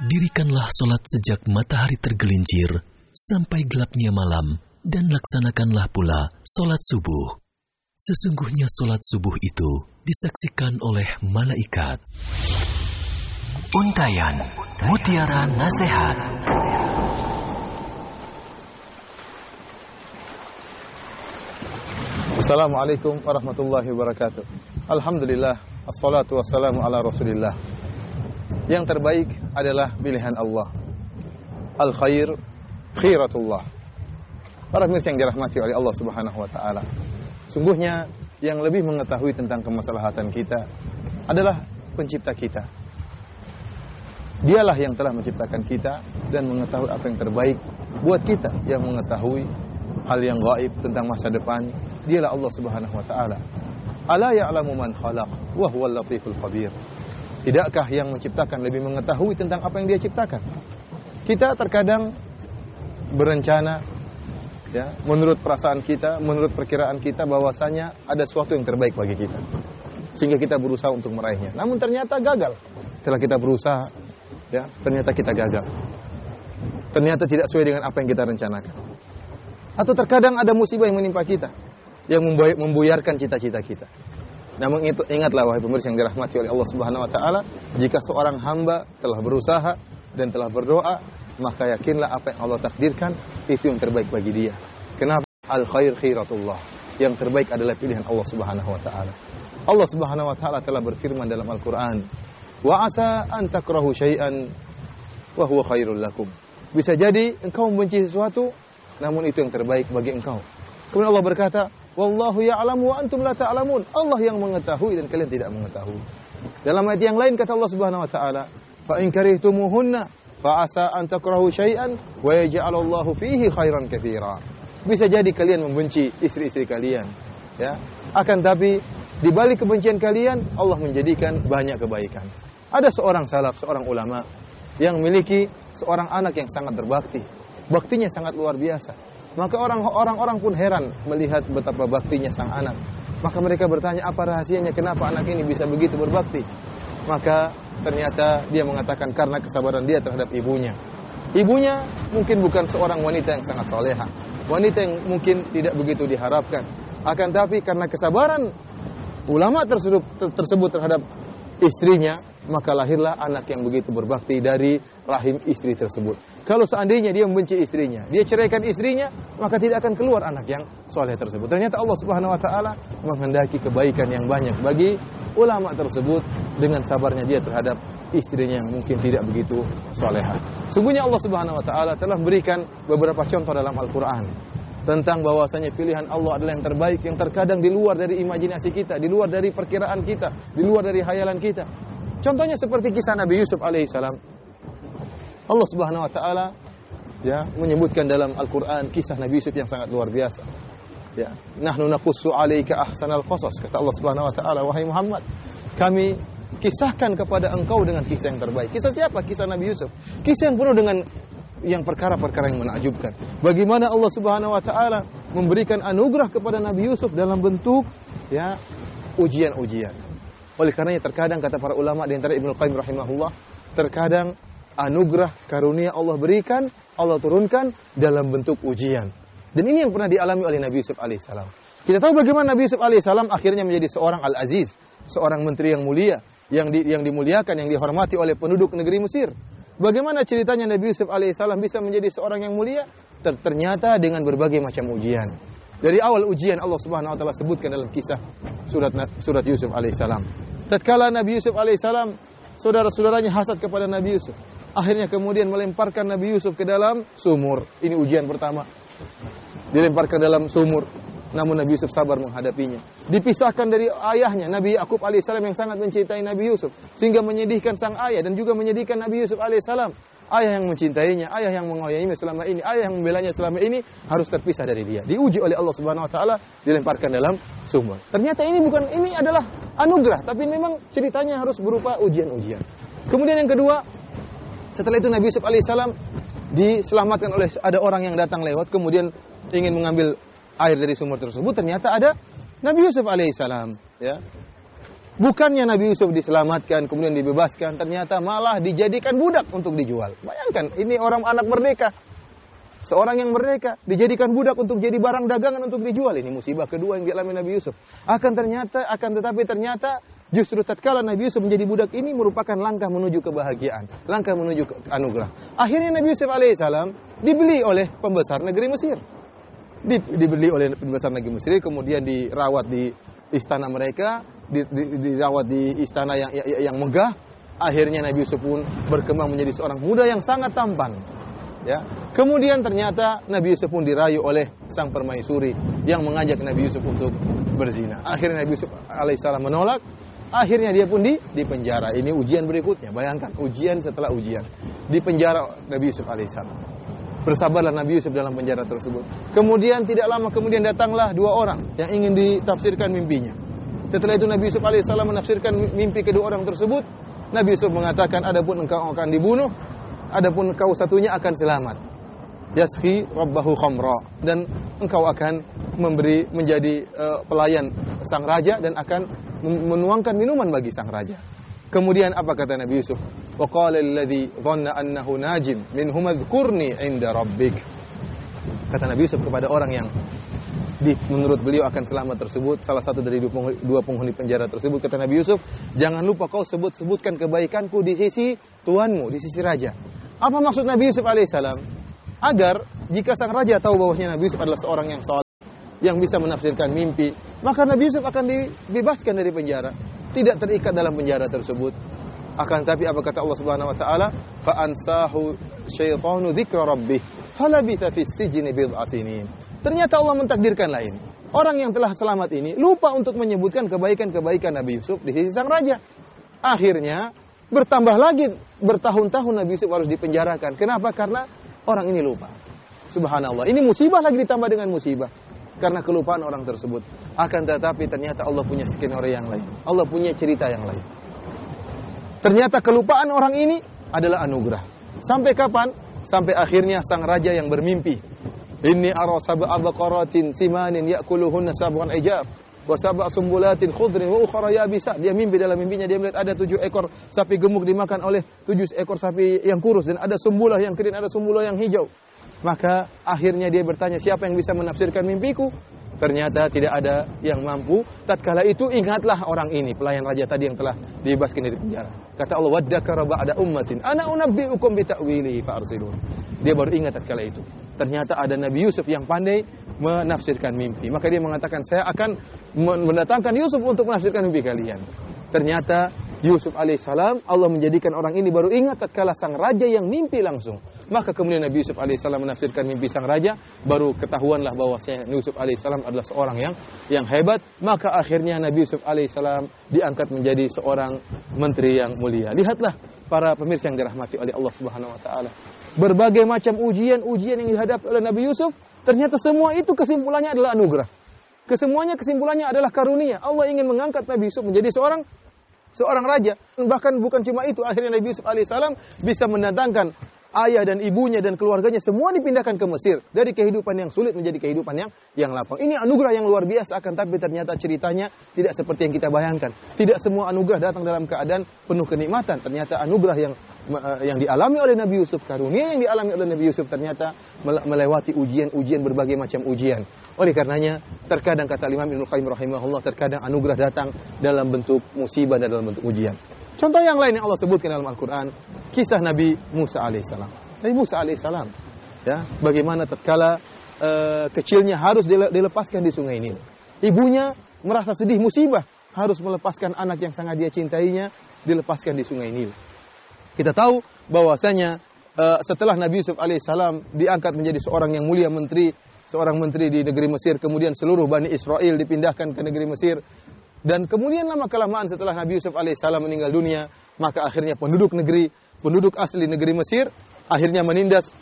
Dirikanlah solat sejak matahari tergelincir sampai gelapnya malam, dan laksanakanlah pula solat subuh. Sesungguhnya solat subuh itu disaksikan oleh malaikat. Untayan Mutiara Nasihat. Assalamualaikum warahmatullahi wabarakatuh. Alhamdulillah, assalatu wassalamu ala rasulillah. Yang terbaik adalah pilihan Allah. Al-khair khiratullah. Para pemirsa yang dirahmati oleh Allah Subhanahu wa taala. Sungguhnya yang lebih mengetahui tentang kemaslahatan kita adalah pencipta kita. Dialah yang telah menciptakan kita dan mengetahui apa yang terbaik buat kita, yang mengetahui hal yang gaib tentang masa depan. Dialah Allah Subhanahu wa taala. Ala ya'lamu man khalaq wa huwal latiful khabir. Tidakkah yang menciptakan lebih mengetahui tentang apa yang Dia ciptakan? Kita terkadang berencana, ya, menurut perasaan kita, menurut perkiraan kita bahwasanya ada sesuatu yang terbaik bagi kita, sehingga kita berusaha untuk meraihnya. Namun ternyata gagal. Setelah kita berusaha, ya, ternyata kita gagal. Ternyata tidak sesuai dengan apa yang kita rencanakan. Atau terkadang ada musibah yang menimpa kita, yang membuyarkan cita-cita kita. Namun ingatlah wahai pemirsa yang dirahmati oleh Allah Subhanahu wa taala, jika seorang hamba telah berusaha dan telah berdoa, maka yakinlah apa yang Allah takdirkan itu yang terbaik bagi dia. Kenapa? Al-khair khiratullah. Yang terbaik adalah pilihan Allah Subhanahu wa taala. Allah Subhanahu wa taala telah berfirman dalam Al-Qur'an, "Wa asa an takrahu syai'an wa huwa khairul lakum." Bisa jadi engkau membenci sesuatu, namun itu yang terbaik bagi engkau. Kemudian Allah berkata, "Wallahu ya'lamu wa antum la ta'lamun." Allah yang mengetahui dan kalian tidak mengetahui. Dalam ayat yang lain kata Allah Subhanahu wa taala, "Fa in karihtumuhunna fa asa an takrahu syai'an wa yaj'alallahu fihi khairan katsira." Bisa jadi kalian membenci istri-istri kalian, ya. Akan tapi di balik kebencian kalian Allah menjadikan banyak kebaikan. Ada seorang salaf, seorang ulama yang memiliki seorang anak yang sangat berbakti. Baktinya sangat luar biasa. Maka orang-orang pun heran melihat betapa baktinya sang anak. Maka mereka bertanya, apa rahasianya, kenapa anak ini bisa begitu berbakti? Maka ternyata dia mengatakan karena kesabaran dia terhadap ibunya. Ibunya mungkin bukan seorang wanita yang sangat soleha, wanita yang mungkin tidak begitu diharapkan. Akan tapi karena kesabaran ulama tersebut terhadap istrinya, maka lahirlah anak yang begitu berbakti dari rahim istri tersebut. Kalau seandainya dia membenci istrinya, dia ceraikan istrinya, maka tidak akan keluar anak yang soleh tersebut. Ternyata Allah Subhanahu wa taala menghendaki kebaikan yang banyak bagi ulama tersebut dengan sabarnya dia terhadap istrinya yang mungkin tidak begitu soleha. Sungguhnya Allah Subhanahu wa taala telah memberikan beberapa contoh dalam Al-Qur'an tentang bahwasanya pilihan Allah adalah yang terbaik, yang terkadang di luar dari imajinasi kita, di luar dari perkiraan kita, di luar dari hayalan kita. Contohnya seperti kisah Nabi Yusuf alaihissalam. Allah Subhanahu wa taala, ya, menyebutkan dalam Al-Qur'an kisah Nabi Yusuf yang sangat luar biasa. Ya, nahnu naqussu 'alaika ahsanal qasas, kata Allah Subhanahu wa taala, wahai Muhammad, kami kisahkan kepada engkau dengan kisah yang terbaik. Kisah siapa? Kisah Nabi Yusuf. Kisah yang penuh dengan yang perkara-perkara yang menakjubkan. Bagaimana Allah Subhanahu wa taala memberikan anugerah kepada Nabi Yusuf dalam bentuk, ya, ujian-ujian. Oleh karenanya terkadang kata para ulama di antara Ibnu Qayyim rahimahullah, terkadang anugerah karunia Allah berikan, Allah turunkan dalam bentuk ujian. Dan ini yang pernah dialami oleh Nabi Yusuf alaihissalam. Kita tahu bagaimana Nabi Yusuf alaihissalam akhirnya menjadi seorang al-aziz, seorang menteri yang mulia, yang dimuliakan, yang dihormati oleh penduduk negeri Mesir. Bagaimana ceritanya Nabi Yusuf alaihissalam bisa menjadi seorang yang mulia? Ternyata dengan berbagai macam ujian. Dari awal ujian Allah Subhanahu wa taala sebutkan dalam kisah surat Yusuf alaihissalam. Tatkala Nabi Yusuf alaihissalam, saudara-saudaranya hasad kepada Nabi Yusuf. Akhirnya kemudian melemparkan Nabi Yusuf ke dalam sumur. Ini ujian pertama. Dilemparkan dalam sumur. Namun Nabi Yusuf sabar menghadapinya. Dipisahkan dari ayahnya, Nabi Yakub alaihissalam yang sangat mencintai Nabi Yusuf. Sehingga menyedihkan sang ayah dan juga menyedihkan Nabi Yusuf alaihissalam. Ayah yang mencintainya, ayah yang mengayominya selama ini, ayah yang membelanya selama ini harus terpisah dari dia. Diuji oleh Allah Subhanahu wa taala, dilemparkan dalam sumur. Ternyata ini adalah anugerah, tapi memang ceritanya harus berupa ujian-ujian. Kemudian yang kedua, setelah itu Nabi Yusuf alaihissalam diselamatkan oleh ada orang yang datang lewat, kemudian ingin mengambil air dari sumur tersebut. Ternyata ada Nabi Yusuf alaihissalam, ya. Bukannya Nabi Yusuf diselamatkan, kemudian dibebaskan, ternyata malah dijadikan budak untuk dijual. Bayangkan, ini orang anak merdeka. Seorang yang merdeka, dijadikan budak untuk jadi barang dagangan untuk dijual. Ini musibah kedua yang dialami Nabi Yusuf. Tetapi ternyata justru tatkala Nabi Yusuf menjadi budak ini merupakan langkah menuju kebahagiaan, langkah menuju ke anugerah. Akhirnya Nabi Yusuf alaihissalam dibeli oleh pembesar negeri Mesir. Dibeli oleh pembesar negeri Mesir, kemudian dirawat di istana mereka, dirawat di istana yang megah. Akhirnya Nabi Yusuf pun berkembang menjadi seorang muda yang sangat tampan. Ya. Kemudian ternyata Nabi Yusuf pun dirayu oleh sang permaisuri yang mengajak Nabi Yusuf untuk berzina. Akhirnya Nabi Yusuf alaihissalam menolak. Akhirnya dia pun di penjara. Ini ujian berikutnya. Bayangkan ujian setelah ujian. Di penjara Nabi Yusuf alaihissalam. Bersabarlah Nabi Yusuf dalam penjara tersebut. Kemudian tidak lama kemudian datanglah dua orang yang ingin ditafsirkan mimpinya. Setelah itu Nabi Yusuf alaihissalam menafsirkan mimpi kedua orang tersebut. Nabi Yusuf mengatakan, adapun engkau akan dibunuh, adapun engkau satunya akan selamat. Yasfi rabbahu khamra, dan engkau akan menjadi pelayan sang raja dan akan menuangkan minuman bagi sang raja. Kemudian apa kata Nabi Yusuf? Wa qala alladhi dhanna annahu najim minhum adhkurni 'inda rabbik. Kata Nabi Yusuf kepada orang yang menurut beliau akan selamat tersebut, salah satu dari dua penghuni penjara tersebut, kata Nabi Yusuf, jangan lupa kau sebutkan kebaikanku di sisi tuanmu, di sisi raja. Apa maksud Nabi Yusuf alaihissalam? Agar jika sang raja tahu bahwasanya Nabi Yusuf adalah seorang yang saleh, yang bisa menafsirkan mimpi, maka Nabi Yusuf akan dibebaskan dari penjara, tidak terikat dalam penjara tersebut. Akan tapi apa kata Allah Subhanahu wa taala? Fa ansahu syaitanu dzikra rabbih falabitha fis sijni bid'a sinin. Ternyata Allah mentakdirkan lain. Orang yang telah selamat ini lupa untuk menyebutkan kebaikan-kebaikan Nabi Yusuf di sisi sang raja. Akhirnya bertambah lagi bertahun-tahun Nabi Yusuf harus dipenjarakan. Kenapa? Karena orang ini lupa. Subhanallah. Ini musibah lagi ditambah dengan musibah. Karena kelupaan orang tersebut. Akan tetapi ternyata Allah punya skenario yang lain. Allah punya cerita yang lain. Ternyata kelupaan orang ini adalah anugerah. Sampai kapan? Sampai akhirnya sang raja yang bermimpi. Inni ara sab'a baqaratin simanin ya'kuluhunna sab'un ijab. Wa sab'a sumbulatin khudrin wa ukhra yabisat. Dia mimpi, dalam mimpinya dia melihat ada 7 ekor sapi gemuk dimakan oleh 7 ekor sapi yang kurus. Dan ada sumbulah yang kering, ada sumbulah yang hijau. Maka akhirnya dia bertanya, siapa yang bisa menafsirkan mimpiku? Ternyata tidak ada yang mampu. Tatkala itu ingatlah orang ini, pelayan raja tadi yang telah dibebaskan dari penjara. Kata Allah, waddakara ba'da ummatin ana unabbi'ukum bita'wilihi fa'arsilun. Dia baru ingat tatkala itu. Ternyata ada Nabi Yusuf yang pandai menafsirkan mimpi. Maka dia mengatakan, saya akan mendatangkan Yusuf untuk menafsirkan mimpi kalian. Ternyata Yusuf alaihissalam, Allah menjadikan orang ini baru ingat tatkala sang raja yang mimpi langsung. Maka kemudian Nabi Yusuf alaihissalam menafsirkan mimpi sang raja, baru ketahuanlah bahwasanya Yusuf alaihissalam adalah seorang yang hebat. Maka akhirnya Nabi Yusuf alaihissalam diangkat menjadi seorang menteri yang mulia. Lihatlah para pemirsa yang dirahmati oleh Allah Subhanahu wa taala. Berbagai macam ujian yang dihadapi oleh Nabi Yusuf, ternyata semua itu kesimpulannya adalah anugerah. Kesimpulannya adalah karunia. Allah ingin mengangkat Nabi Yusuf menjadi seorang raja. Bahkan bukan cuma itu, akhirnya Nabi Yusuf alaihissalam bisa mendatangkan ayah dan ibunya dan keluarganya semua dipindahkan ke Mesir, dari kehidupan yang sulit menjadi kehidupan yang lapang. Ini anugerah yang luar biasa, akan tapi ternyata ceritanya tidak seperti yang kita bayangkan. Tidak semua anugerah datang dalam keadaan penuh kenikmatan. Ternyata anugerah yang dialami oleh Nabi Yusuf, karunia yang dialami oleh Nabi Yusuf ternyata melewati ujian berbagai macam ujian. Oleh karenanya terkadang kata Imam Ibnu Qayyim rahimahullah, terkadang anugerah datang dalam bentuk musibah dan dalam bentuk ujian. Contoh yang lain yang Allah sebutkan dalam Al-Quran, kisah Nabi Musa alaihissalam. Nabi Musa alaihissalam, ya, bagaimana tatkala kecilnya harus dilepaskan di sungai Nil. Ibunya merasa sedih, musibah, harus melepaskan anak yang sangat dia cintainya, dilepaskan di sungai Nil. Kita tahu bahwasanya setelah Nabi Yusuf alaihissalam diangkat menjadi seorang yang mulia, seorang menteri di negeri Mesir, kemudian seluruh Bani Israel dipindahkan ke negeri Mesir. Dan kemudian lama-kelamaan setelah Nabi Yusuf alaihissalam meninggal dunia, maka akhirnya penduduk asli negeri Mesir, akhirnya menindas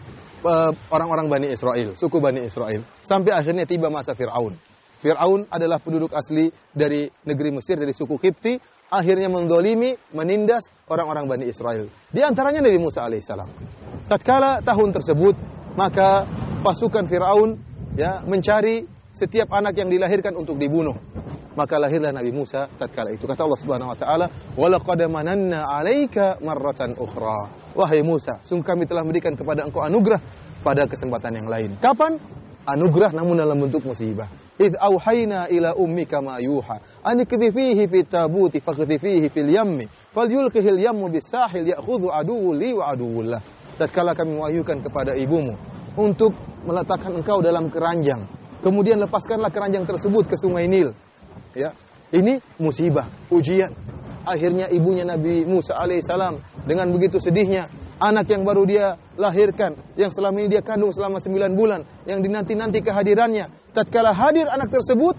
orang-orang Bani Israel, suku Bani Israel. Sampai akhirnya tiba masa Fir'aun. Fir'aun adalah penduduk asli dari negeri Mesir, dari suku Qibti, akhirnya mendolimi, menindas orang-orang Bani Israel. Di antaranya Nabi Musa alaihissalam. Tatkala tahun tersebut, maka pasukan Fir'aun mencari setiap anak yang dilahirkan untuk dibunuh. Maka lahirlah Nabi Musa tatkala itu. Kata Allah Subhanahu wa taala, "Wa laqad mananna 'alaika marratan ukhra." Wahai Musa, sungguh kami telah memberikan kepada engkau anugerah pada kesempatan yang lain. Kapan? Anugerah namun dalam bentuk musibah. "Idz auhayna ila ummika ma yuha, an ikdhifihi fit tabuti fakdhifihi fil yammi, falyulqihil yammu bis-sahil ya'khudhu aduwwu li wa aduwwullah." Tatkala kami mewahyukan kepada ibumu untuk meletakkan engkau dalam keranjang, kemudian lepaskanlah keranjang tersebut ke sungai Nil. Ya, ini musibah, ujian. Akhirnya ibunya Nabi Musa alaihissalam dengan begitu sedihnya, anak yang baru dia lahirkan, yang selama ini dia kandung selama 9 bulan, yang dinanti-nanti kehadirannya. Tatkala hadir anak tersebut,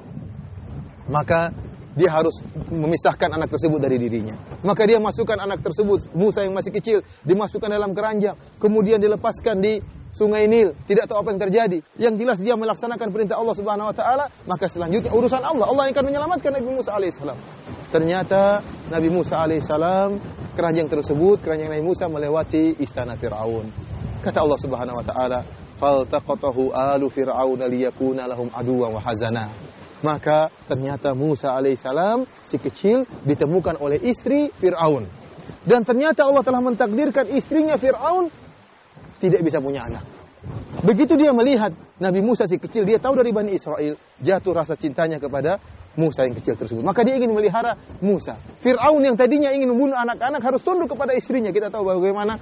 maka dia harus memisahkan anak tersebut dari dirinya. Maka dia masukkan anak tersebut, Musa yang masih kecil, dimasukkan dalam keranjang, kemudian dilepaskan di Sungai Nil, tidak tahu apa yang terjadi. Yang jelas dia melaksanakan perintah Allah Subhanahu wa taala, maka selanjutnya urusan Allah. Allah yang akan menyelamatkan Nabi Musa alaihissalam. Ternyata Nabi Musa alaihissalam, keranjang Nabi Musa melewati istana Firaun. Kata Allah Subhanahu wa taala, "Faltaqatahu alu fir'aun liyakuna lahum aduwwan wa hazana." Maka ternyata Musa alaihissalam si kecil ditemukan oleh istri Firaun. Dan ternyata Allah telah mentakdirkan istrinya Firaun tidak bisa punya anak. Begitu dia melihat Nabi Musa si kecil, dia tahu dari Bani Israel, jatuh rasa cintanya kepada Musa yang kecil tersebut. Maka dia ingin memelihara Musa. Fir'aun yang tadinya ingin membunuh anak-anak harus tunduk kepada istrinya. Kita tahu bagaimana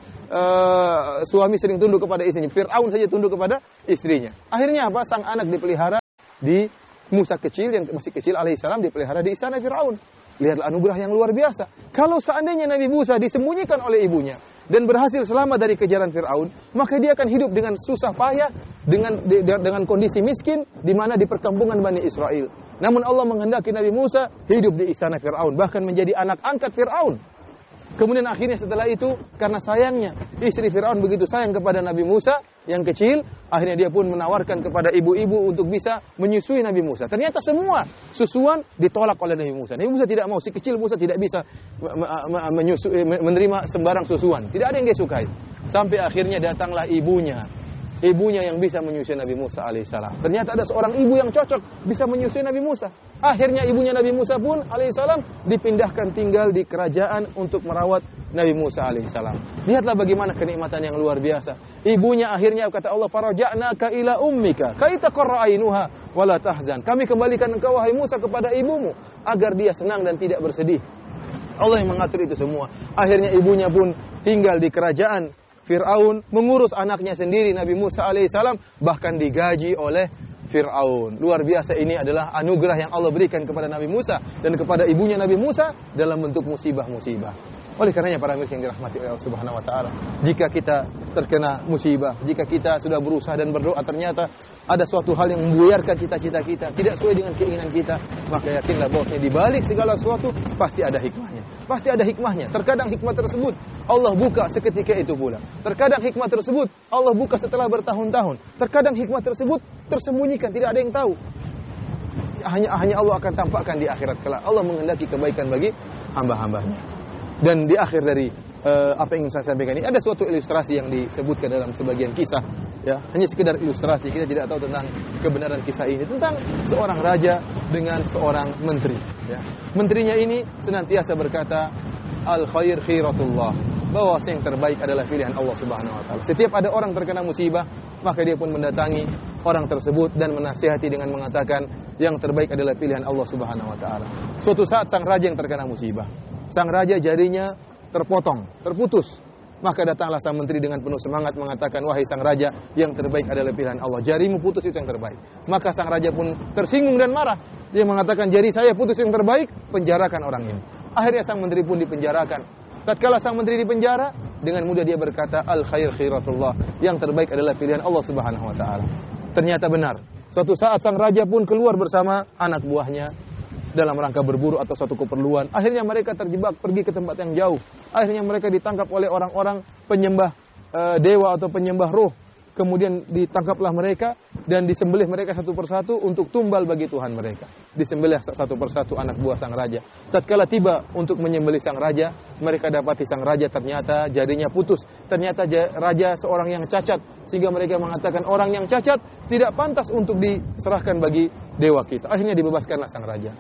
suami sering tunduk kepada istrinya. Fir'aun saja tunduk kepada istrinya. Akhirnya apa? Sang anak dipelihara di Musa kecil yang masih kecil alaihissalam dipelihara di istana Fir'aun. Lihatlah anugerah yang luar biasa. Kalau seandainya Nabi Musa disembunyikan oleh ibunya dan berhasil selamat dari kejaran Fir'aun, maka dia akan hidup dengan susah payah, dengan kondisi miskin, di mana di perkampungan Bani Israel. Namun Allah menghendaki Nabi Musa hidup di istana Fir'aun, bahkan menjadi anak angkat Fir'aun. Kemudian akhirnya setelah itu, karena sayangnya istri Fir'aun begitu sayang kepada Nabi Musa yang kecil, akhirnya dia pun menawarkan kepada ibu-ibu untuk bisa menyusui Nabi Musa. Ternyata semua susuan ditolak oleh Nabi Musa. Nabi Musa tidak mau, si kecil Musa tidak bisa menerima sembarang susuan. Tidak ada yang dia sukai. Sampai akhirnya datanglah ibunya yang bisa menyusui Nabi Musa alaihissalam. Ternyata ada seorang ibu yang cocok bisa menyusui Nabi Musa. Akhirnya ibunya Nabi Musa pun alaihissalam dipindahkan tinggal di kerajaan untuk merawat Nabi Musa alaihissalam. Lihatlah bagaimana kenikmatan yang luar biasa. Ibunya akhirnya kata Allah, "Faraja'naka ila ummika kai taqarra ainuha wa la tahzan." Kami kembalikan engkau wahai Musa kepada ibumu agar dia senang dan tidak bersedih. Allah yang mengatur itu semua. Akhirnya ibunya pun tinggal di kerajaan Fir'aun, mengurus anaknya sendiri Nabi Musa alaihissalam, bahkan digaji oleh Fir'aun. Luar biasa, ini adalah anugerah yang Allah berikan kepada Nabi Musa dan kepada ibunya Nabi Musa dalam bentuk musibah-musibah. Oleh karenanya para mirsa yang dirahmati oleh Allah Subhanahu wa taala, jika kita terkena musibah, jika kita sudah berusaha dan berdoa ternyata ada suatu hal yang membuyarkan cita-cita kita, tidak sesuai dengan keinginan kita, maka yakinlah bahwa di balik segala sesuatu pasti ada hikmahnya. Pasti ada hikmahnya. Terkadang hikmah tersebut Allah buka seketika itu pula. Terkadang hikmah tersebut Allah buka setelah bertahun-tahun. Terkadang hikmah tersebut tersembunyikan, tidak ada yang tahu. Hanya Allah akan tampakkan di akhirat kelak. Allah menghendaki kebaikan bagi hamba-hambanya. Dan di akhir dari apa yang ingin saya sampaikan ini ada suatu ilustrasi yang disebutkan dalam sebagian kisah, ya. Hanya sekedar ilustrasi, kita tidak tahu tentang kebenaran kisah ini, tentang seorang raja dengan seorang menteri, ya. Menterinya ini senantiasa berkata, "Al khair khiratullah," bahwa yang terbaik adalah pilihan Allah Subhanahu wa taala. Setiap ada orang terkena musibah, maka dia pun mendatangi orang tersebut dan menasihati dengan mengatakan yang terbaik adalah pilihan Allah Subhanahu wa taala. Suatu saat sang raja yang terkena musibah, sang raja jarinya terputus. Maka datanglah sang menteri dengan penuh semangat mengatakan, "Wahai sang raja, yang terbaik adalah pilihan Allah. Jarimu putus itu yang terbaik." Maka sang raja pun tersinggung dan marah. Dia mengatakan, "Jari saya putus yang terbaik, penjarakan orang ini." Akhirnya sang menteri pun dipenjarakan. Tatkala sang menteri dipenjara, dengan mudah dia berkata, "Al khair khiratullah," yang terbaik adalah pilihan Allah Subhanahu wa taala. Ternyata benar. Suatu saat sang raja pun keluar bersama anak buahnya dalam rangka berburu atau suatu keperluan. Akhirnya mereka terjebak pergi ke tempat yang jauh. Akhirnya mereka ditangkap oleh orang-orang penyembah dewa atau penyembah roh. Kemudian ditangkaplah mereka dan disembelih mereka satu persatu untuk tumbal bagi Tuhan mereka. Disembelih satu persatu anak buah sang raja. Tatkala tiba untuk menyembelih sang raja, mereka dapati sang raja ternyata jarinya putus. Ternyata raja seorang yang cacat, sehingga mereka mengatakan orang yang cacat tidak pantas untuk diserahkan bagi dewa kita. Akhirnya dibebaskanlah sang raja.